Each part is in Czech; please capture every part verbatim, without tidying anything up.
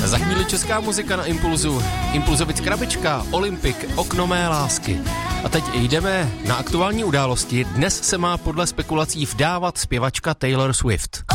Za chvíli česká muzika na Impulzu. Impulzovic krabička, Olympik, okno mé lásky. A teď jdeme na aktuální události. Dnes se má podle spekulací vdávat zpěvačka Taylor Swift.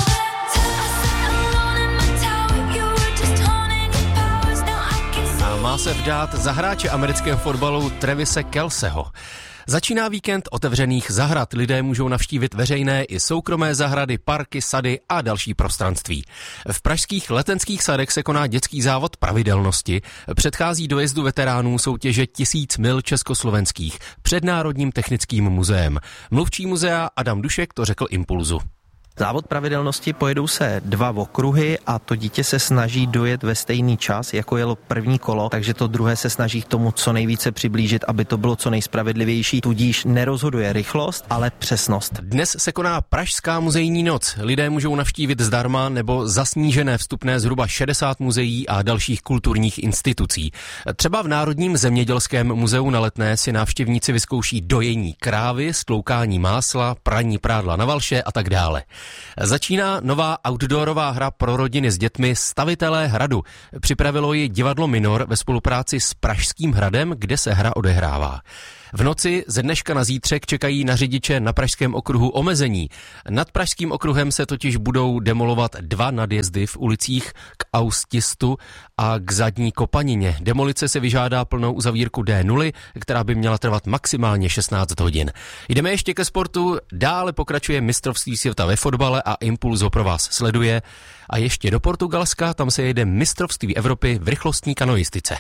A má se vdát za hráče amerického fotbalu Travise Kelceho. Začíná víkend otevřených zahrad. Lidé můžou navštívit veřejné i soukromé zahrady, parky, sady a další prostranství. V pražských Letenských sadech se koná dětský závod pravidelnosti. Předchází dojezdu veteránů soutěže Tisíc mil československých před Národním technickým muzeem. Mluvčí muzea Adam Dušek to řekl Impulzu. Závod pravidelnosti, pojedou se dva okruhy a to dítě se snaží dojet ve stejný čas, jako jelo první kolo, takže to druhé se snaží k tomu co nejvíce přiblížit, aby to bylo co nejspravedlivější, tudíž nerozhoduje rychlost, ale přesnost. Dnes se koná Pražská muzejní noc. Lidé můžou navštívit zdarma nebo za snížené vstupné zhruba šedesát muzeí a dalších kulturních institucí. Třeba v Národním zemědělském muzeu na Letné si návštěvníci vyzkouší dojení krávy, stloukání másla, praní prádla na valše a tak dále. Začíná nová outdoorová hra pro rodiny s dětmi Stavitelé hradu. Připravilo ji divadlo Minor ve spolupráci s Pražským hradem, kde se hra odehrává. V noci ze dneška na zítřek čekají na řidiče na Pražském okruhu omezení. Nad Pražským okruhem se totiž budou demolovat dva nadjezdy v ulicích k Austistu a k Zadní Kopanině. Demolice se vyžádá plnou uzavírku D nula, která by měla trvat maximálně šestnáct hodin. Jdeme ještě ke sportu, dále pokračuje mistrovství světa ve fotbale a Impuls ho pro vás sleduje. A ještě do Portugalska, tam se jede mistrovství Evropy v rychlostní kanoistice.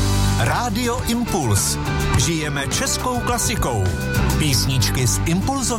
Rádio Impuls. Žijeme českou klasikou. Písničky z Impulzovy